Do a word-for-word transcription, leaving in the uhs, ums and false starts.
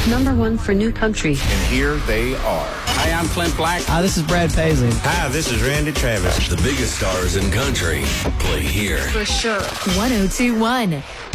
number one for new country. And here they are. Hi, I'm Clint Black. Hi, this is Brad Paisley. Hi, this is Randy Travis. The biggest stars in country play here. For sure. one oh two point one